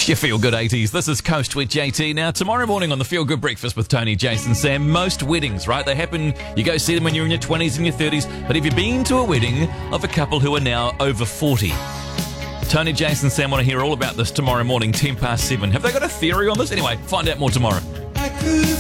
Your Feel Good 80s. This is Coast with JT. Now, tomorrow morning on the Feel Good Breakfast with Tony, Jason, Sam, most weddings, right? They happen, you go see them when you're in your 20s and your 30s. But have you been to a wedding of a couple who are now over 40? Tony, Jason, Sam want to hear all about this tomorrow morning, 7:10. Have they got a theory on this? Anyway, find out more tomorrow.